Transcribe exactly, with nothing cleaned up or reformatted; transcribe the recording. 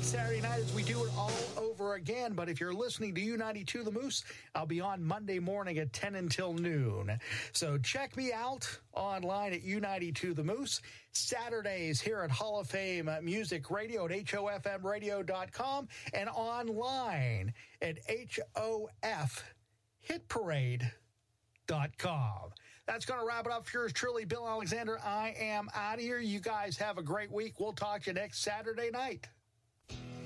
next Saturday night as we do it all over again. But if you're listening to U ninety-two The Moose, I'll be on Monday morning at ten until noon. So check me out online at U ninety-two The Moose. Saturdays here at Hall of Fame Music Radio at H O F M radio dot com and online at H O F hit parade dot com. That's going to wrap it up for yours truly, Bill Alexander. I am out of here. You guys have a great week. We'll talk to you next Saturday night.